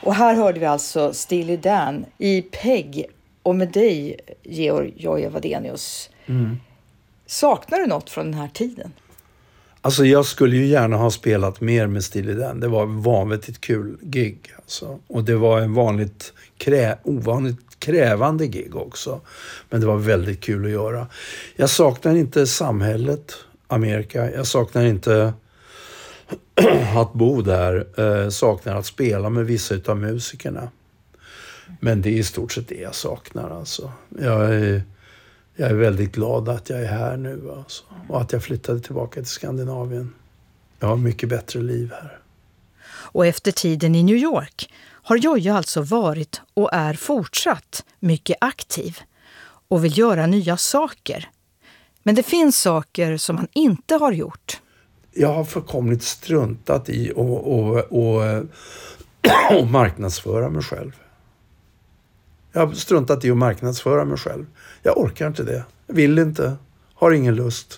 Och här hörde vi alltså Steely Dan i Peg och med dig, Georg Joje Wadenius. Saknar du något från den här tiden? Alltså jag skulle ju gärna ha spelat mer med Steely Dan. Det var en vanligt kul gig. Alltså. Och det var en ovanligt krävande gig också. Men det var väldigt kul att göra. Jag saknar inte samhället, Amerika. Jag saknar inte att bo där. Saknar att spela med vissa utav musikerna. Men det är i stort sett det jag saknar. Alltså. Jag är väldigt glad att jag är här nu. Alltså. Och att jag flyttade tillbaka till Skandinavien. Jag har mycket bättre liv här. Och efter tiden i New York har Joje alltså varit och är fortsatt mycket aktiv och vill göra nya saker. Men det finns saker som han inte har gjort. Jag har förkomligt struntat i och marknadsföra mig själv. Jag har struntat i att marknadsföra mig själv. Jag orkar inte det. Jag vill inte. Har ingen lust.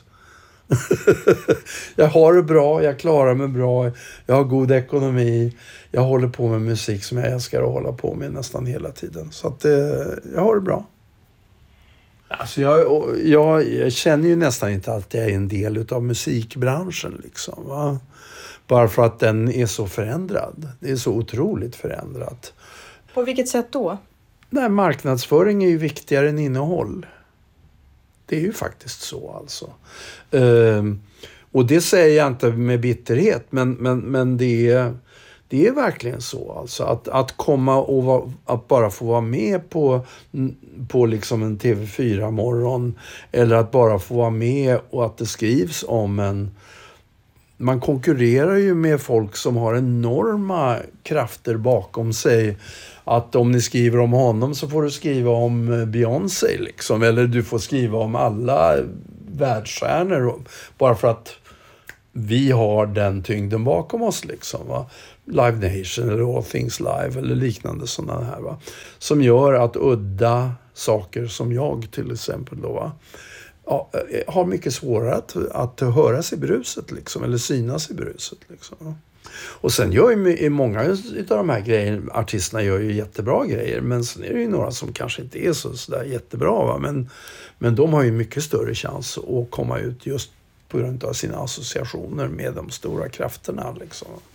Jag har det bra. Jag klarar mig bra. Jag har god ekonomi. Jag håller på med musik som jag älskar att hålla på med nästan hela tiden. Så att jag har det bra. Alltså jag känner ju nästan inte att jag är en del av musikbranschen. Liksom, va? Bara för att den är så förändrad. Det är så otroligt förändrat. På vilket sätt då? Nej, marknadsföring är ju viktigare än innehåll. Det är ju faktiskt så alltså. Och det säger jag inte med bitterhet. Men det är verkligen så alltså. Att komma och att bara få vara med på liksom en TV4-morgon. Eller att bara få vara med och att det skrivs om en. Man konkurrerar ju med folk som har enorma krafter bakom sig. Att om ni skriver om honom så får du skriva om Beyoncé liksom. Eller du får skriva om alla världsstjärnor. Bara för att vi har den tyngden bakom oss liksom. Va? Live Nation eller All Things Live eller liknande sådana här. Va? Som gör att udda saker som jag till exempel då, va? Ja, har mycket svårare att höras i bruset liksom, eller synas i bruset liksom. Och sen gör ju många av de här grejerna, artisterna gör ju jättebra grejer, men sen är det ju några som kanske inte är så där jättebra, va? Men de har ju mycket större chans att komma ut just på grund av sina associationer med de stora krafterna liksom.